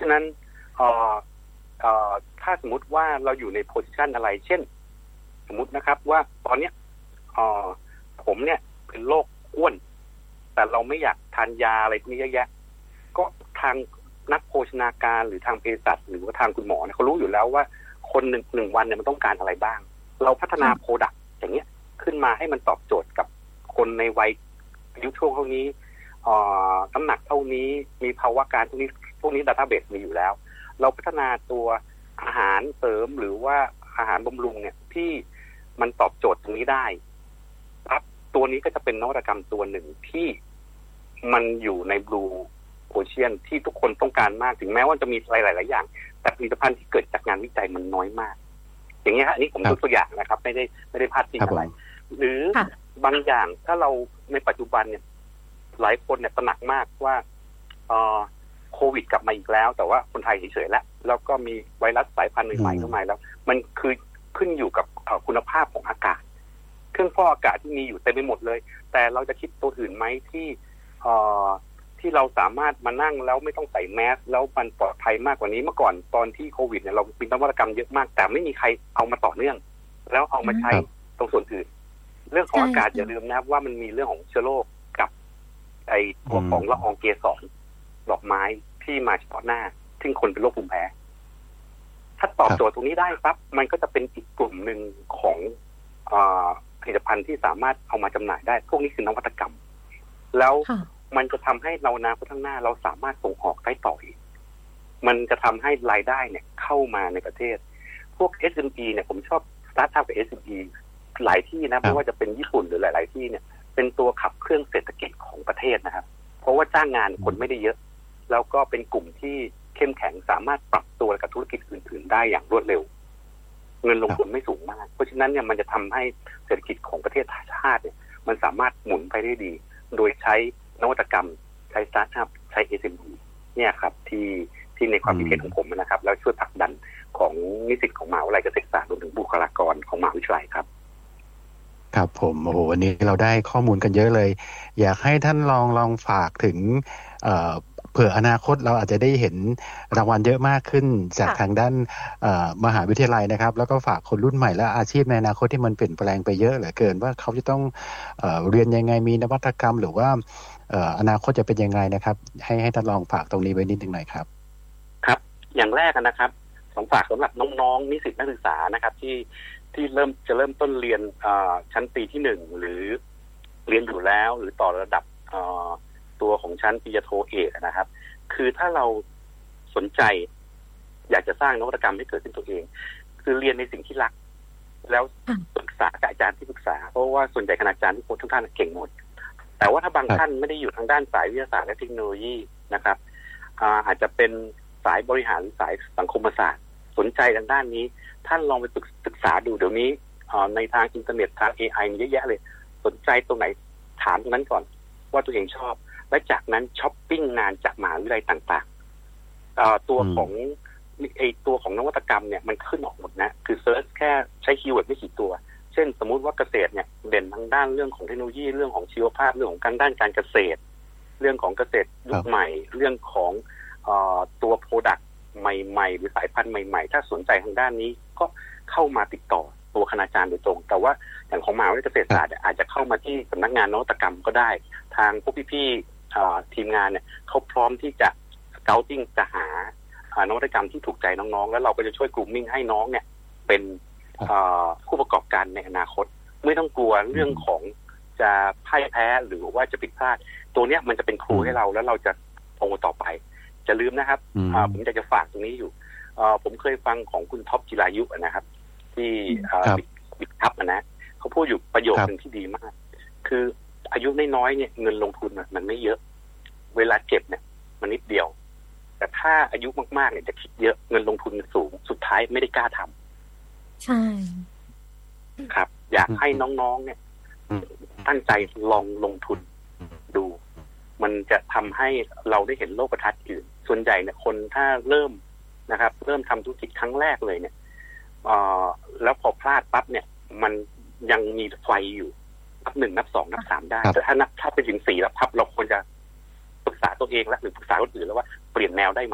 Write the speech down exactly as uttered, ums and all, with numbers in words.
ะนั้นเอ่อเอ่อถ้าสมมุติว่าเราอยู่ในโพสิชันอะไรเช่นสมมุตินะครับว่าตอนเนี้ยเอ่อผมเนี่ยเป็นโรคอ้วนแต่เราไม่อยากทานยาอะไรพวกนี้เยอะแยะก็ทางนักโภชนาการหรือทางเภสัชหรือว่าทางคุณหมอเนี่ยเขารู้อยู่แล้วว่าคนหนึ่งหนึ่งวันเนี่ยมันต้องการอะไรบ้างเราพัฒนาโปรดักต์อย่างเงี้ยขึ้นมาให้มันตอบโจทย์กับคนในวัยอายุช่วงเท่านี้น้ำหนักเท่านี้มีภาวะการพวกนี้พวกนี้ดัตต้าเบสมีอยู่แล้วเราพัฒนาตัวอาหารเสริมหรือว่าอาหารบำรุงเนี่ยที่มันตอบโจทย์ตรงนี้ได้ครับตัวนี้ก็จะเป็นนวัตกรรมตัวหนึ่งที่มันอยู่ในบลูโอเชียนที่ทุกคนต้องการมากถึงแม้ว่าจะมีหลายๆอย่างแต่ผลิตภัณฑ์ที่เกิดจากงานวิจัยมันน้อยมากอย่างเงี้ยฮะอันนี้ผมยกตัวอย่างนะครับไม่ได้ไม่ได้พาดพิงอะไรหรือบางอย่างถ้าเราในปัจจุบันเนี่ยหลายคนเนี่ยตระหนักมากว่าเอ่อโควิดกลับมาอีกแล้วแต่ว่าคนไทยเฉยๆแล้วแล้วก็มีไวรัสสายพันธุ์ใหม่ๆเข้ามาแล้วมันคือขึ้นอยู่กับคุณภาพของอากาศเครื่องฟอกอากาศที่มีอยู่เต็มไปหมดเลยแต่เราจะคิดตัวอื่นไหมที่เอ่อที่เราสามารถมานั่งแล้วไม่ต้องใส่แมสแล้วมันปลอดภัยมากกว่านี้เมื่อก่อนตอนที่โควิดเนี่ยเรามีนวัตกรรมเยอะมากแต่ไม่มีใครเอามาต่อเนื่องแล้วเอามาใช้ตรงส่วนอื่นเรื่องของอากาศอย่าลืมนะว่ามันมีเรื่องของเชื้อโรคกับไอตัวของละอองเกสรดอกไม้ที่มาเฉพาะหน้าซึ่งคนเป็นโรคภูมิแพ้ถ้าตอบโจทย์ตรงนี้ได้ปั๊บมันก็จะเป็นอีกกลุ่มหนึ่งของผลิตภัณฑ์ที่สามารถเอามาจำหน่ายได้พวกนี้คือนวัตกรรมแล้วมันจะทำให้เรานาข้างหน้าเราสามารถส่งออกได้ต่ออีกมันจะทำให้รายได้เนี่ยเข้ามาในประเทศพวก เอส เอ็ม อี เนี่ยผมชอบสตาร์ทอัพกับ เอส เอ็ม อี หลายที่นะไม่ว่าจะเป็นญี่ปุ่นหรือหลายๆที่เนี่ยเป็นตัวขับเครื่องเศรษฐกิจของประเทศนะครับเพราะว่าจ้างงานคนไม่ได้เยอะแล้วก็เป็นกลุ่มที่เข้มแข็งสามารถปรับตัวกับธุรกิจอื่นๆได้อย่างรวดเร็วเงินลงทุนไม่สูงมากเพราะฉะนั้นเนี่ยมันจะทำให้เศรษฐกิจของประเทศชาติเนี่ยมันสามารถหมุนไปได้ดีโดยใช้นวัตกรรมใช้สตาร์ทอัพใช้ เอส เอ็ม อี เนี่ยครับที่ที่ในความคิดเห็นของผมนะครับแล้วช่วยผลักดันของนิสิตของมหาวิทยาลัยเกษตรศาสตร์รวมถึงบุคลากรของมหาวิทยาลัยครับครับผมโอ้โหวันนี้เราได้ข้อมูลกันเยอะเลยอยากให้ท่านลองลองฝากถึงเอ่อเผื่ออนาคตเราอาจจะได้เห็นรางวัลเยอะมากขึ้นจากทางด้านมหาวิทยาลัยนะครับแล้วก็ฝากคนรุ่นใหม่และอาชีพในอนาคตที่มันเปลี่ยนแปลงไปเยอะเหลือเกินว่าเขาจะต้องเอ่อเรียนยังไงมีนวัตกรรมหรือว่าเอ่ออนาคตจะเป็นยังไงนะครับให้ให้ท่านลองฝากตรงนี้ไว้นิดนึงหน่อยครับครับอย่างแรกนะครับผมฝากสำหรับน้องๆนิสิตนักศึกษานะครับที่ที่เริ่มจะเริ่มต้นเรียนชั้นปีที่หนึ่งหรือเรียนอยู่แล้วหรือต่อระดับตัวของชั้นปริญญาโทเอกนะครับคือถ้าเราสนใจอยากจะสร้างนวัตกรรมให้เกิดขึ้นตัวเองคือเรียนในสิ่งที่รักแล้วปรึกษากับอาจารย์ที่ปรึกษาเพราะว่าส่วนใหญ่คณาจารย์ทุกคนทุกท่านเก่งหมดแต่ว่าถ้าบางท่านไม่ได้อยู่ทางด้านสายวิทยาศาสตร์และเทคโนโลยีนะครับอาจจะเป็นสายบริหารสายสังคมศาสตร์สนใจทางด้านนี้ท่านลองไปศึกษาดูเดี๋ยวนี้ในทางอินเทอร์เน็ตทาง เอ ไอ มีเยอะแยะเลยสนใจตรงไหนถามตรงนั้นก่อนว่าตัวเองชอบและจากนั้นช้อปปิ้งงานจากมหาวิทยาลัยต่างๆตัวของไอตัวของนวัตกรรมเนี่ยมันขึ้นออกหมดนะคือเซิร์ชแค่ใช้คีย์เวิร์ดไม่กี่ตัวเช่นสมมุติว่าเกษตรเนี่ยเด่นทางด้านเรื่องของเทคโนโลยีเรื่องของชีวภาพเรื่องของการด้านการเกษตรเรื่องของเกษตรยุคใหม่เรื่องของตัวโปรดักต์ใหม่ๆหรือสายพันธุ์ใหม่ๆถ้าสนใจทางด้านนี้ก็เข้ามาติดต่อตัวคณาจารย์โดยตรงแต่ว่าอย่างของมหาวิทยาลัยเกษตรศาสตร์อาจจะเข้ามาที่สำนักงานนวัตกรรมก็ได้ทางพวกพี่ๆทีมงานเนี่ยเขาพร้อมที่จะสเกาติ้งจะหานวัตกรรมที่ถูกใจน้องๆแล้วเราก็จะช่วยกลุ่มมิ่งให้น้องเนี่ยเป็นผู้ประกอบการในอนาคตไม่ต้องกลัวเรื่องของจะพ่ายแพ้หรือว่าจะผิดพลาดตัวเนี้ยมันจะเป็นครูให้เราแล้วเราจะโตต่อไปจะลืมนะครับผมอยากจะฝากตรงนี้อยู่ผมเคยฟังของคุณท็อปจิรายุนะครับที่บิดทับนะเขาพูดอยู่ประโยคนึงที่ดีมากคืออายุน้อยๆเนี่ยเงินลงทุนมันไม่เยอะเวลาเก็บเนี่ยมันนิดเดียวแต่ถ้าอายุมากๆเนี่ยจะคิดเยอะเงินลงทุนสูงสุดท้ายไม่ได้กล้าทำใช่ครับอยากให้น้องๆเนี่ยตั้งใจลองลงทุนดูมันจะทำให้เราได้เห็นโลกทัศน์อื่นส่วนใหญ่เนี่ยคนถ้าเริ่มนะครับเริ่มทำธุรกิจครั้งแรกเลยเนี่ยแล้วพอพลาดปั๊บเนี่ยมันยังมีไฟอยู่นับหนึ่งนับสองนับสามได้แต่ถ้านับถ้าไปถึงสี่แล้วพับเราควรจะปรึกษาตัวเองและหรือปรึกษาคนอื่นแล้วว่าเปลี่ยนแนวได้ไหม